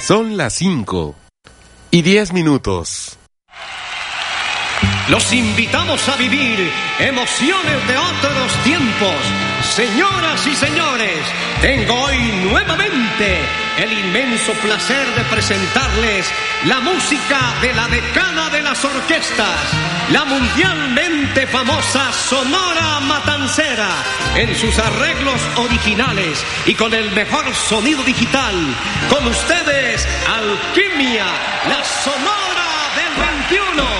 Son las 5:10. Los invitamos a vivir emociones de otros tiempos. Señoras y señores, tengo hoy nuevamente el inmenso placer de presentarles la música de la decana de las orquestas, la mundialmente famosa Sonora Matancera, en sus arreglos originales y con el mejor sonido digital. Con ustedes, Alquimia, la Sonora del 21.